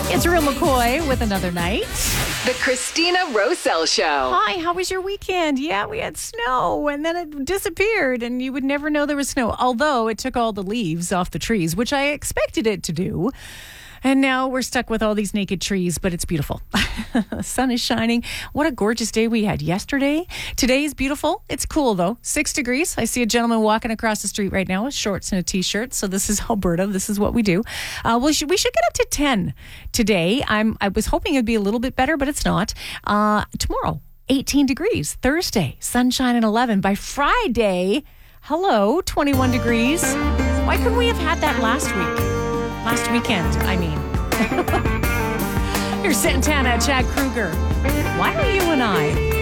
It's Real McCoy with another night. The Christina Roselle Show. Hi, how was your weekend? Yeah, we had snow and then it disappeared and you would never know there was snow. Although it took all the leaves off the trees, which I expected it to do. And now we're stuck with all these naked trees, but it's beautiful. The sun is shining. What a gorgeous day we had yesterday. Today is beautiful. It's cool, though. 6 degrees. I see a gentleman walking across the street right now with shorts and a T-shirt. So this is Alberta. This is what we do. We should get up to 10 today. I was hoping it'd be a little bit better, but it's not. Tomorrow, 18 degrees. Thursday, sunshine at 11. By Friday, 21 degrees. Why couldn't we have had that last week? Last weekend, I mean. Here's Santana, Chad Kruger. Why are you and I?